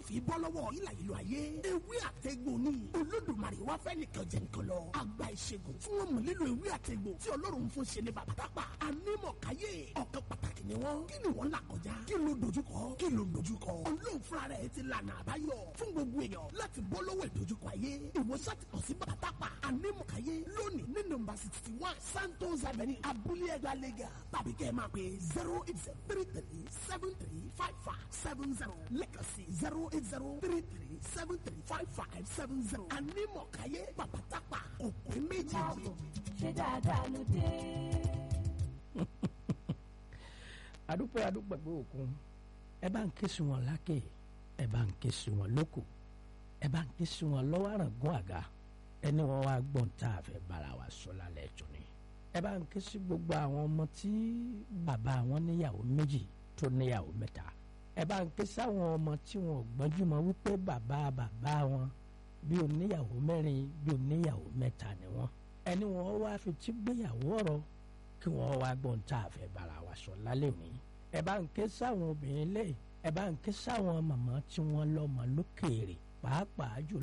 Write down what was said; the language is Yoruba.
fi bọ́ lọ́wọ́ ìlà ìlú ayé ewé àtẹ̀gbò ni Olódùmarè wá fẹ́ nìkan jẹ nìkan lọ àgbà ìṣègùn tí wọ́n mọ̀ nílò ewé àtẹ̀gbò tí Ọlọ́run fún ṣe ní bàbá tápà anímọ̀káyé ọ̀kan pàtàkì ni wọ́n kí ni wọ́n là kọjá kí ló dojúkọ Ọlọ́run fúnra rẹ̀ ti lànà àbáyọ fún gbogbo èèyàn láti bọ́ lọ́wọ́ ìdojúkọ ayé ìwòsàn ti kàn sí bàbá tápà anímọ̀káyé lónìí ní nọ́mbà 61 Santos Avenue abúlé ẹgbàá lẹ́gà tàbí kẹ́ ẹ máa pè 08033735570 lẹ́kàn sí 08033735570 anímọ̀káyé bàbá tápà òkú méjì. ṣé dáadáa ló dé. adúpẹ́ gbé òkun ẹ bá ń ké sí wọn lákè ẹ bá ń ké sí wọn lóko ẹ bá ń ké sí wọn lọ́wọ́ àràngún àga ẹni wọn wá gbọ́n tá a fẹ́ bára wa sọ lálẹ́ ẹ̀jọ̀ ni ẹ bá ń ké sí gbogbo àwọn ọmọ tí bàbá wọn níyàwó méjì tó níyàwó mẹ́ta ẹ bá ń ké sáwọn ọmọ tí wọn gbọ́njú mọ́ wípé bàbá wọn bí oníyàwó mẹ́rin bí oníyàwó mẹ́ta ni wọ́n ẹni wọn wá fi tí gbéyàwó ọ̀rọ̀ kí wọ́n wá gbọ́n tá a fẹ́ bára wa sọ lálẹ́ òní ẹ bá ń ké sáwọn obìnrin lé ẹ bá ń ké sáwọn màmá tí wọ́n lọ́mọ lókèèrè pàápàá jùlọ